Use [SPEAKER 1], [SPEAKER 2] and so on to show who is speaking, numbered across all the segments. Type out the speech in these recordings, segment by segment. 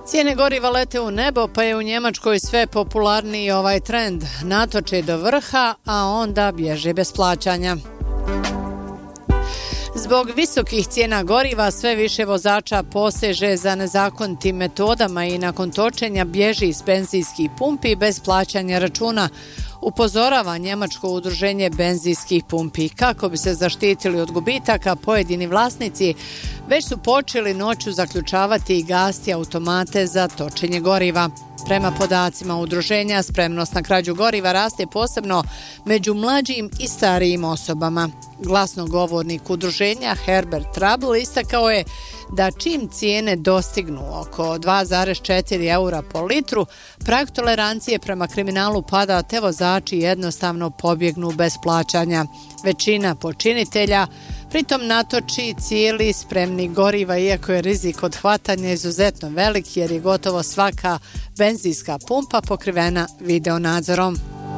[SPEAKER 1] Cijene goriva lete u nebo, pa je u Njemačkoj sve popularniji ovaj trend. Natoče do vrha, a onda bježe bez plaćanja. Zbog visokih cijena goriva sve više vozača poseže za nezakonitim metodama i nakon točenja bježi iz benzinskih pumpi bez plaćanja računa. Upozorava Njemačko udruženje benzinskih pumpi. Kako bi se zaštitili od gubitaka, pojedini vlasnici već su počeli noću zaključavati i gasiti automate za točenje goriva. Prema podacima udruženja, spremnost na krađu goriva raste posebno među mlađim i starijim osobama. Glasnogovornik udruženja Herbert Trabl istakao je da čim cijene dostignu oko 2,4 eura po litru, prag tolerancije prema kriminalu pada, te vozači jednostavno pobjegnu bez plaćanja. Većina počinitelja pritom natoči cijeli spremni goriva, iako je rizik od hvatanja izuzetno velik jer je gotovo svaka benzinska pumpa pokrivena videonadzorom.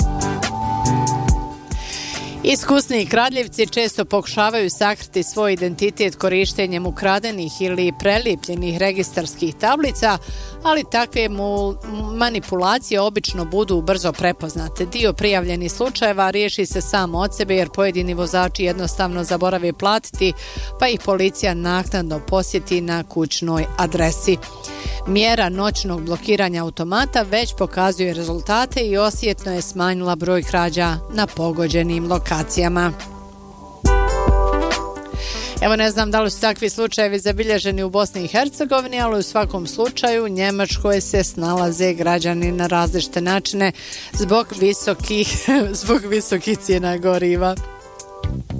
[SPEAKER 1] Iskusni kradljivci često pokušavaju sakriti svoj identitet korištenjem ukradenih ili prelijepljenih registarskih tablica, ali takve manipulacije obično budu brzo prepoznate. Dio prijavljenih slučajeva riješi se sam od sebe jer pojedini vozači jednostavno zaborave platiti, pa ih policija naknadno posjeti na kućnoj adresi. Mjera noćnog blokiranja automata već pokazuje rezultate i osjetno je smanjila broj krađa na pogođenim lokacijama. Evo, ne znam da li su takvi slučajevi zabilježeni u Bosni i Hercegovini, ali u svakom slučaju Njemačkoj se snalaze građani na različite načine zbog visokih cijena goriva.